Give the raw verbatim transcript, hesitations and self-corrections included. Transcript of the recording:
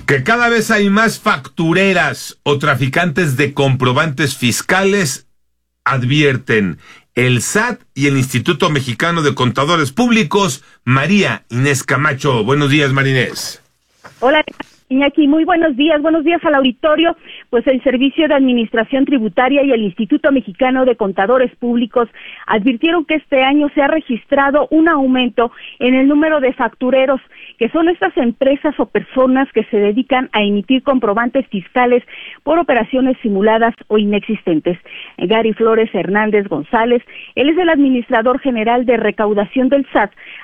Que cada vez hay más factureras o traficantes de comprobantes fiscales, advierten el S A T y el Instituto Mexicano de Contadores Públicos. María Inés Camacho. Buenos días, María Inés. Hola, Iñaki, muy buenos días, buenos días al auditorio. Pues el Servicio de Administración Tributaria y el Instituto Mexicano de Contadores Públicos advirtieron que este año se ha registrado un aumento en el número de factureros, que son estas empresas o personas que se dedican a emitir comprobantes fiscales por operaciones simuladas o inexistentes. Gary Flores Hernández González, él es el administrador general de recaudación del S A T,